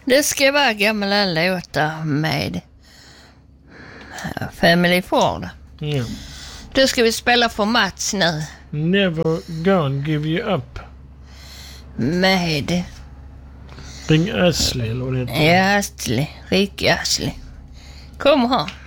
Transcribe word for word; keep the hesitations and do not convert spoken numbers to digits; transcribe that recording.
Det ska vara gamla låtar med Family Ford. Ja. Då ska vi spela för Mats nu. Never gonna give you up. Med... Ring Ashley eller vad det heter. Ja, Astley. Ricky Astley. Kom här.